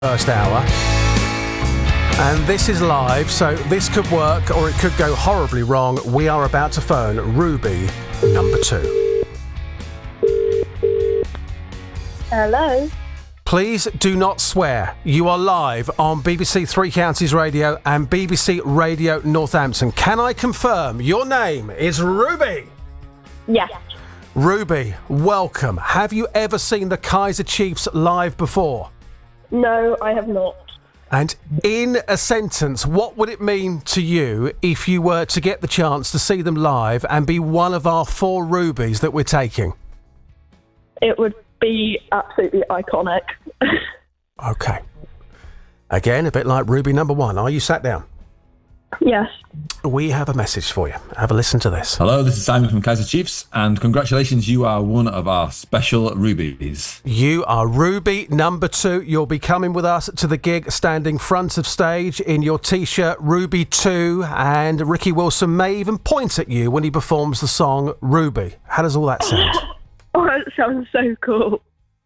First hour. And this is live, so this could work or it could go horribly wrong. We are about to phone Ruby number 2. Hello. Please do not swear. You are live on BBC Three Counties Radio and BBC Radio Northampton. Can I confirm your name is Ruby? Yes. Ruby, welcome. Have you ever seen the Kaiser Chiefs live before? No, I have not. And in a sentence, what would it mean to you if you were to get the chance to see them live and be one of our 4 Rubies that we're taking? It would be absolutely iconic. Okay. Again, a bit like Ruby number 1. Are you sat down? Yes. We have a message for you. Have a listen to this. Hello, this is Simon from Kaiser Chiefs, and congratulations, you are one of our special Rubies. You are Ruby number 2. You'll be coming with us to the gig standing front of stage in your T-shirt Ruby 2, and Ricky Wilson may even point at you when he performs the song Ruby. How does all that sound? Oh, that sounds so cool.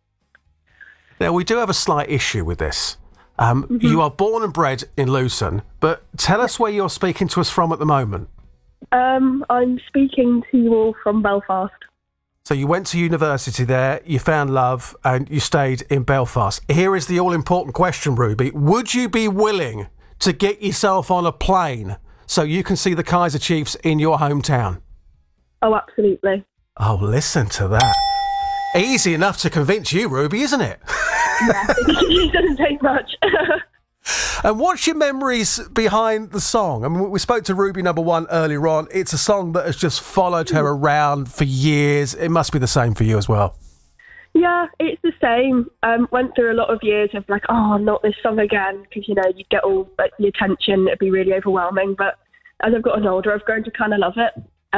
Now, we do have a slight issue with this. You are born and bred in Luton, but tell us where you're speaking to us from at the moment. I'm speaking to you all from Belfast. So you went to university there, you found love, and you stayed in Belfast. Here is the all-important question, Ruby. Would you be willing to get yourself on a plane so you can see the Kaiser Chiefs in your hometown? Oh, absolutely. Oh, listen to that. Easy enough to convince you, Ruby, isn't it? Yeah, it doesn't take much. And what's your memories behind the song? I mean, we spoke to Ruby number 1 earlier on. It's a song that has just followed her around for years. It must be the same for you as well. Yeah, it's the same. Went through a lot of years of like, oh, not this song again, because, you know, you'd get all like, the attention. It'd be really overwhelming. But as I've gotten older, I've grown to kind of love it.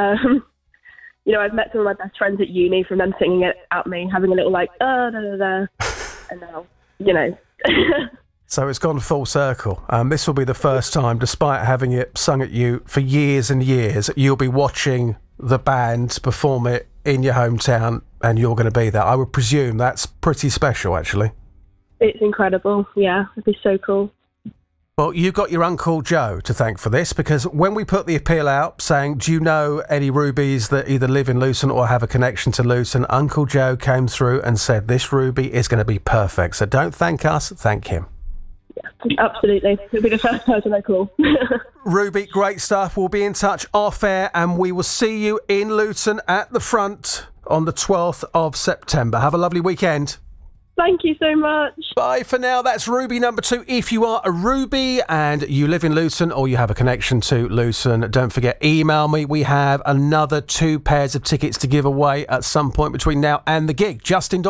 You know, I've met some of my best friends at uni from them singing it at me, having a little like, da da da, and now, you know. So it's gone full circle. This will be the first time, despite having it sung at you for years and years, you'll be watching the band perform it in your hometown and you're going to be there. I would presume that's pretty special, actually. It's incredible. Yeah, it'd be so cool. Well, you've got your Uncle Joe to thank for this, because when we put the appeal out saying, do you know any Rubies that either live in Luton or have a connection to Luton, Uncle Joe came through and said, this Ruby is going to be perfect. So don't thank us, thank him. Yeah, absolutely. He'll be the first person I call. Ruby, great stuff. We'll be in touch off air and we will see you in Luton at the front on the 12th of September. Have a lovely weekend. Thank you so much. Bye for now. That's Ruby number 2. If you are a Ruby and you live in Luton or you have a connection to Luton, don't forget, email me. We have another 2 pairs of tickets to give away at some point between now and the gig.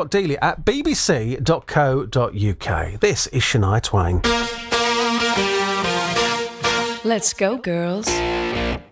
justin.dealey@bbc.co.uk. This is Shania Twain. Let's go, girls.